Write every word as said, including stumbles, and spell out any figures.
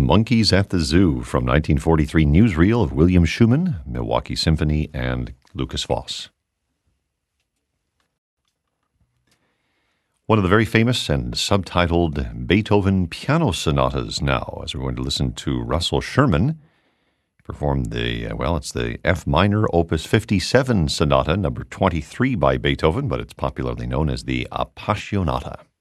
Monkeys at the Zoo from nineteen forty-three newsreel of William Schumann, Milwaukee Symphony, and Lucas Voss. One of the very famous and subtitled Beethoven piano sonatas now, as we're going to listen to Russell Sherman perform the, well, it's the F minor opus fifty-seven sonata, number twenty-three by Beethoven, but it's popularly known as the Appassionata.